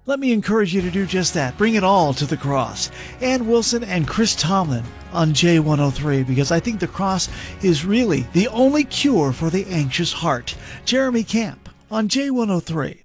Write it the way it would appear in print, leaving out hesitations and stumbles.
Let me encourage you to do just that. Bring it all to the cross. Ann Wilson and Chris Tomlin on J103, because I think the cross is really the only cure for the anxious heart. Jeremy Camp on J103.